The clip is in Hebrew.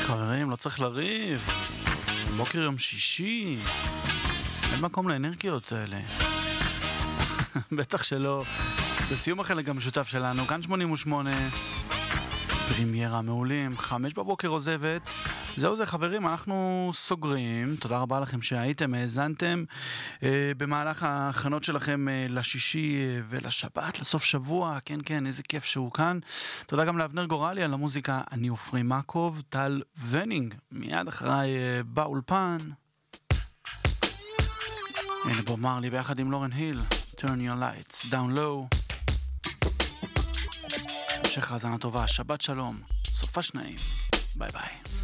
חברים, לא צריך לריב. בוקר יום שישי. אין מקום לאנרגיות האלה. בטח שלא. בסיום החלק המשותף שלנו, כאן 88. פרימיירה מעולים. 5 בבוקר עוזבת. זהו זה חברים, אנחנו סוגרים. תודה רבה לכם שהייתם, האזנתם במהלך ההכנות שלכם לשישי ולשבת, לסוף שבוע. כן, כן, איזה כיף שהוא כאן. תודה גם לאבנר גורלי על המוזיקה. אני אופרי מקוב, טל ונינג מיד אחריי באולפן. הנה בוב מרלי ביחד עם לורן היל, Turn your lights down low. המשך האזנה טובה, שבת שלום, סופה שניים, ביי ביי.